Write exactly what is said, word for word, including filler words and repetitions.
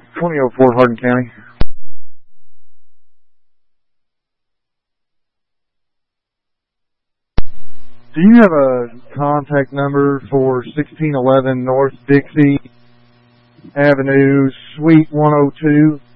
twenty oh four Hardin County. Do you have a contact number for sixteen eleven North Dixie Avenue, Suite one oh two,